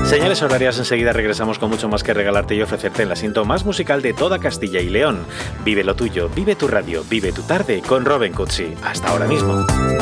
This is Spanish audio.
Señales horarias, enseguida regresamos con mucho más que regalarte y ofrecerte en la cinta más musical de toda Castilla y León. Vive lo tuyo, vive tu radio, vive tu tarde con Robin Cutsi. Hasta ahora mismo.